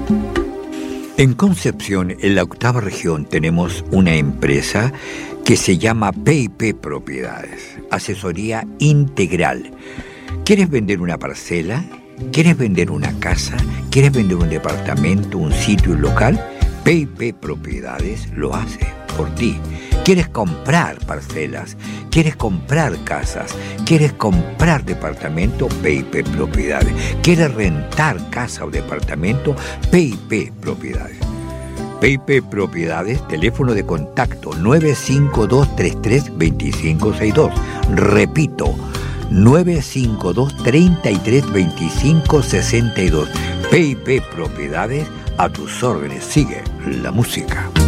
En Concepción, en la 8ª región, tenemos una empresa que se llama P&P Propiedades, asesoría integral. ¿Quieres vender una parcela? ¿Quieres vender una casa? ¿Quieres vender un departamento, un sitio, un local? P&P Propiedades lo hace por ti. ¿Quieres comprar parcelas? ¿Quieres comprar casas? ¿Quieres comprar departamento? P&P Propiedades. ¿Quieres rentar casa o departamento? P&P Propiedades. P&P Propiedades, teléfono de contacto 952-33-2562. Repito, 952-33-2562. P&P Propiedades, a tus órdenes. Sigue la música.